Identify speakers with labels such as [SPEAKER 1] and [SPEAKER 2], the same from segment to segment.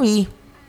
[SPEAKER 1] vi.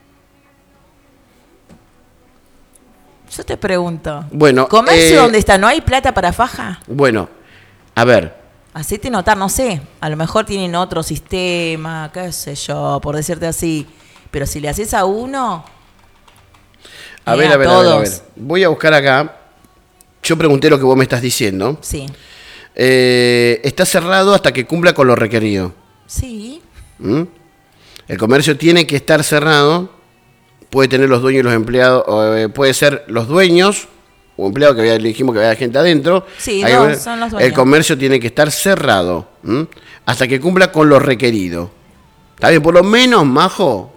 [SPEAKER 1] Yo te pregunto.
[SPEAKER 2] Bueno,
[SPEAKER 1] ¿Comercio dónde está? ¿No hay plata para faja?
[SPEAKER 2] Bueno, a ver.
[SPEAKER 1] Hacete notar, no sé. A lo mejor tienen otro sistema, qué sé yo, por decirte así. Pero si le haces a uno...
[SPEAKER 2] A ver. Voy a buscar acá. Yo pregunté lo que vos me estás diciendo.
[SPEAKER 1] Sí.
[SPEAKER 2] Está cerrado hasta que cumpla con lo requerido.
[SPEAKER 1] Sí.
[SPEAKER 2] El comercio tiene que estar cerrado. Puede tener los dueños y los empleados. Puede ser los dueños o empleados, que dijimos que había gente adentro.
[SPEAKER 1] Sí, son los dueños.
[SPEAKER 2] El comercio tiene que estar cerrado hasta que cumpla con lo requerido. ¿Está bien? Por lo menos, Majo.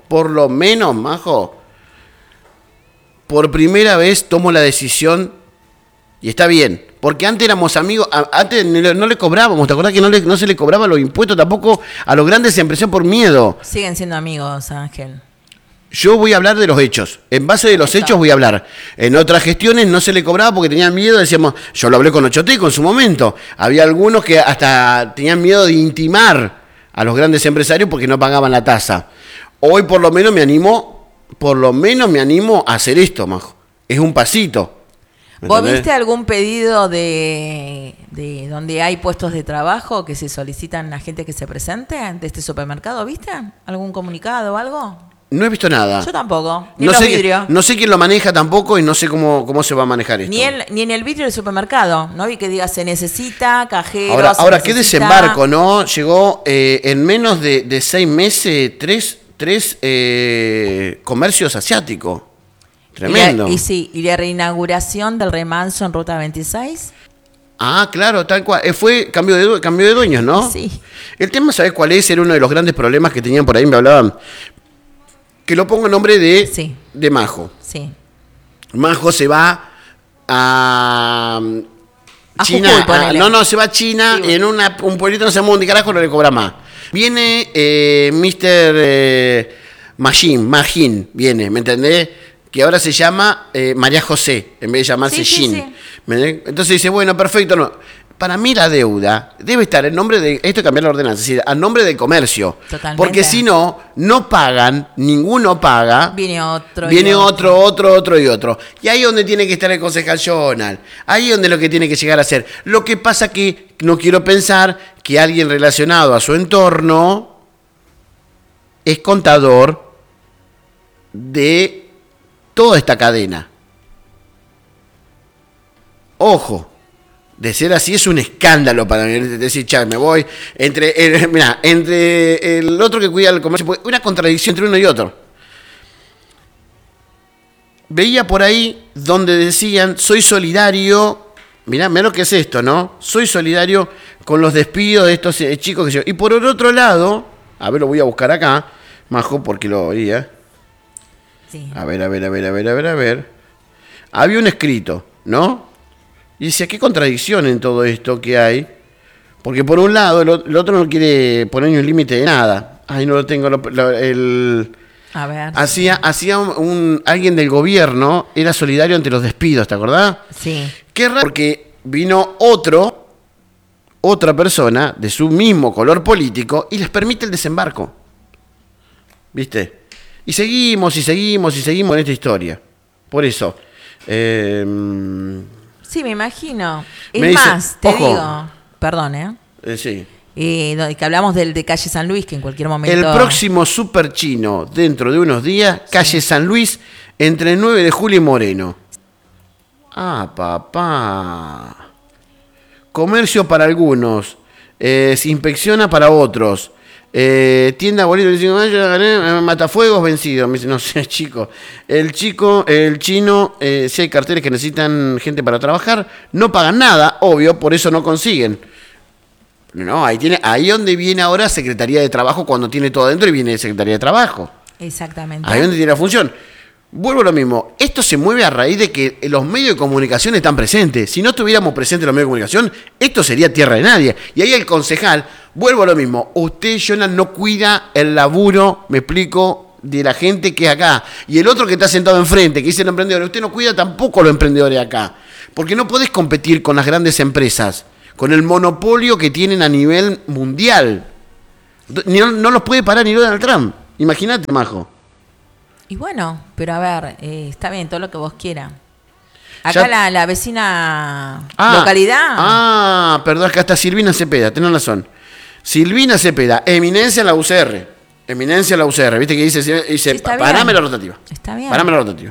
[SPEAKER 2] Por primera vez tomo la decisión y está bien. Porque antes éramos amigos, antes no le cobrábamos, ¿te acordás que no se le cobraban los impuestos tampoco a los grandes empresarios por miedo?
[SPEAKER 1] Siguen siendo amigos, Ángel.
[SPEAKER 2] Yo voy a hablar de los hechos. En base de los hechos voy a hablar. En otras gestiones no se le cobraba porque tenían miedo, decíamos, yo lo hablé con Ochoteco en su momento. Había algunos que hasta tenían miedo de intimar a los grandes empresarios porque no pagaban la tasa. Hoy por lo menos me animo a hacer esto, Majo. Es un pasito.
[SPEAKER 1] ¿Vos viste algún pedido de donde hay puestos de trabajo que se solicitan a gente que se presente de este supermercado? ¿Viste? ¿Algún comunicado o algo?
[SPEAKER 2] No he visto nada.
[SPEAKER 1] Yo tampoco.
[SPEAKER 2] No sé quién lo maneja tampoco y no sé cómo se va a manejar esto.
[SPEAKER 1] Ni en el vidrio del supermercado. No vi que diga se necesita, cajero.
[SPEAKER 2] Ahora qué desembarco, ¿no? Llegó en menos de 6 meses, tres comercios asiáticos. Tremendo.
[SPEAKER 1] Y la reinauguración del remanso en Ruta 26.
[SPEAKER 2] Ah, claro, tal cual. Fue cambio de dueños, ¿no?
[SPEAKER 1] Sí.
[SPEAKER 2] El tema, ¿sabes cuál es? Era uno de los grandes problemas que tenían por ahí, me hablaban. Que lo pongo en nombre de Majo.
[SPEAKER 1] Sí.
[SPEAKER 2] Majo se va a China.
[SPEAKER 1] Jujuy,
[SPEAKER 2] se va a China,
[SPEAKER 1] sí,
[SPEAKER 2] en un pueblito, no sé dónde carajo, no le cobra más. Viene Mr. Magin, viene, ¿me entendés? Que ahora se llama María José, en vez de llamarse Shin.
[SPEAKER 1] Sí.
[SPEAKER 2] Entonces dice, bueno, perfecto, no. Para mí la deuda debe estar en nombre de... Esto es cambiar la ordenanza, es decir, a nombre del comercio.
[SPEAKER 1] Totalmente.
[SPEAKER 2] Porque si no pagan, ninguno paga.
[SPEAKER 1] Viene otro.
[SPEAKER 2] Otro. Y ahí es donde tiene que estar el concejal Jonal. Ahí es donde lo que tiene que llegar a hacer. Lo que pasa que no quiero pensar que alguien relacionado a su entorno es contador de toda esta cadena. Ojo. De ser así es un escándalo para mí. Decir, me voy. Entre el otro que cuida el comercio, una contradicción entre uno y otro. Veía por ahí donde decían, soy solidario. Mirá lo que es esto, ¿no? Soy solidario con los despidos de estos chicos que yo. Y por el otro lado, a ver, lo voy a buscar acá, Majo, porque lo oía.
[SPEAKER 1] Sí.
[SPEAKER 2] A ver. Había un escrito, ¿no? Y decía, qué contradicción en todo esto que hay. Porque por un lado, el otro no quiere poner ni un límite de nada. Ay, no lo tengo.
[SPEAKER 1] A ver.
[SPEAKER 2] Hacía alguien del gobierno, era solidario ante los despidos, ¿te acordás?
[SPEAKER 1] Sí.
[SPEAKER 2] Qué raro, porque vino otra persona de su mismo color político y les permite el desembarco. ¿Viste? Y seguimos en esta historia. Por eso.
[SPEAKER 1] Sí, me imagino.
[SPEAKER 2] Me
[SPEAKER 1] Es
[SPEAKER 2] dice,
[SPEAKER 1] más, te
[SPEAKER 2] ojo.
[SPEAKER 1] digo, perdón,
[SPEAKER 2] Sí.
[SPEAKER 1] que hablamos de calle San Luis, que en cualquier momento...
[SPEAKER 2] El próximo super chino, dentro de unos días, calle San Luis, entre 9 de julio y Moreno. Ah, papá. Comercio para algunos, se inspecciona para otros. Tienda Bolívar, 25 de mayo, matafuegos vencido. Me dice, no sé, chico. El chino, si hay carteles que necesitan gente para trabajar, no pagan nada, obvio, por eso no consiguen. No, ahí donde viene ahora Secretaría de Trabajo, cuando tiene todo adentro y viene Secretaría de Trabajo.
[SPEAKER 1] Exactamente.
[SPEAKER 2] Ahí donde tiene la función. Vuelvo a lo mismo. Esto se mueve a raíz de que los medios de comunicación están presentes. Si no estuviéramos presentes los medios de comunicación, esto sería tierra de nadie. Y ahí el concejal, vuelvo a lo mismo. Usted, Jonah, no cuida el laburo, me explico, de la gente que es acá. Y el otro que está sentado enfrente, que dice el emprendedor, usted no cuida tampoco a los emprendedores acá. Porque no podés competir con las grandes empresas, con el monopolio que tienen a nivel mundial. No los puede parar ni Donald Trump. Imagínate, Majo.
[SPEAKER 1] Y bueno, pero a ver, está bien, todo lo que vos quieras. Acá la vecina localidad.
[SPEAKER 2] Perdón, acá está Silvina Cepeda, tenés razón. Silvina Cepeda, eminencia en la UCR. Eminencia en la UCR, ¿viste que dice parame la rotativa?
[SPEAKER 1] Está bien.
[SPEAKER 2] Parame la rotativa.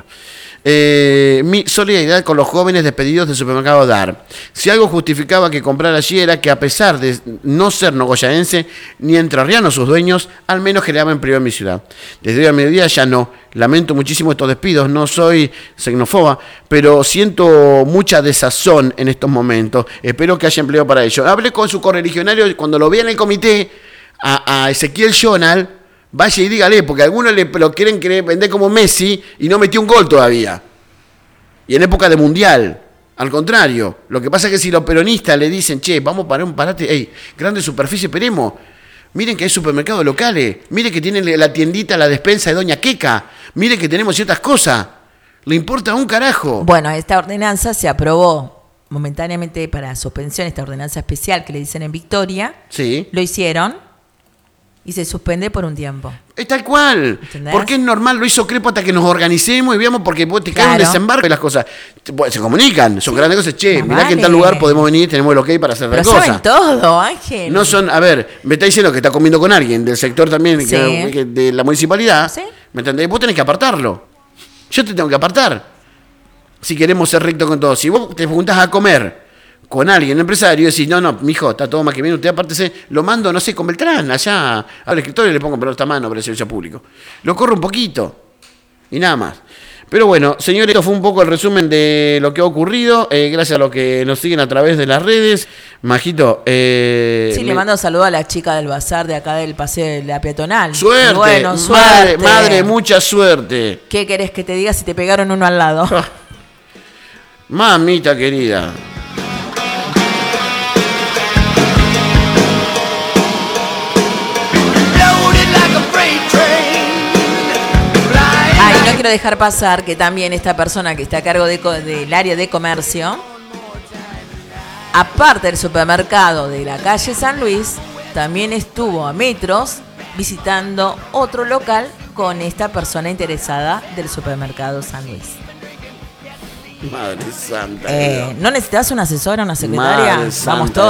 [SPEAKER 2] Mi solidaridad con los jóvenes despedidos del supermercado DAR. Si algo justificaba que comprar allí era que a pesar de no ser nogoyaense ni entrerriano sus dueños, al menos generaban empleo en mi ciudad. Desde hoy a mediodía ya no. Lamento muchísimo estos despidos, no soy xenófoba, pero siento mucha desazón en estos momentos. Espero que haya empleo para ellos. Hablé con su correligionario y cuando lo vea en el comité, a Ezequiel Jonal, vaya y dígale, porque algunos lo quieren vender como Messi y no metió un gol todavía. Y en época de mundial. Al contrario, lo que pasa es que si los peronistas le dicen, che, vamos a parar un parate, grande superficie, esperemos. Miren que hay supermercados locales, miren que tienen la tiendita, la despensa de Doña Queca, miren que tenemos ciertas cosas. Le importa un carajo.
[SPEAKER 1] Bueno, esta ordenanza se aprobó momentáneamente para suspensión, esta ordenanza especial que le dicen en Victoria.
[SPEAKER 2] Sí.
[SPEAKER 1] Lo hicieron. Y se suspende por un tiempo.
[SPEAKER 2] Es tal cual.
[SPEAKER 1] ¿Entendés?
[SPEAKER 2] Porque es normal, lo hizo Crepo hasta que nos organicemos y veamos porque te cae un desembarco y las cosas. Se comunican, son grandes cosas. Che, mirá que en tal lugar podemos venir, tenemos el ok para hacer tal cosa.
[SPEAKER 1] Pero saben todo, Ángel.
[SPEAKER 2] No son, a ver, me está diciendo que está comiendo con alguien del sector también,
[SPEAKER 1] Sí.
[SPEAKER 2] de la municipalidad.
[SPEAKER 1] ¿Sí?
[SPEAKER 2] ¿Me entendés? Vos tenés que apartarlo. Yo te tengo que apartar. Si queremos ser rectos con todo. Si vos te juntás a comer con alguien, empresario, y decís, no, mijo, está todo más que bien, usted apártese, lo mando, no sé, con Beltrán, allá al escritorio, le pongo pelota a mano para el servicio público. Lo corro un poquito, y nada más. Pero bueno, señores, esto fue un poco el resumen de lo que ha ocurrido, gracias a los que nos siguen a través de las redes. Majito,
[SPEAKER 1] sí, le mando saludos a la chica del bazar de acá del paseo de la peatonal.
[SPEAKER 2] Suerte,
[SPEAKER 1] bueno, suerte.
[SPEAKER 2] Madre, mucha suerte.
[SPEAKER 1] ¿Qué querés que te diga si te pegaron uno al lado?
[SPEAKER 2] Mamita querida.
[SPEAKER 1] No quiero dejar pasar que también esta persona que está a cargo del área de comercio, aparte del supermercado de la calle San Luis, también estuvo a metros visitando otro local con esta persona interesada del supermercado San Luis.
[SPEAKER 2] Madre santa.
[SPEAKER 1] ¿No necesitas una asesora, una secretaria?
[SPEAKER 2] Madre
[SPEAKER 1] Vamos
[SPEAKER 2] santa.
[SPEAKER 1] todos.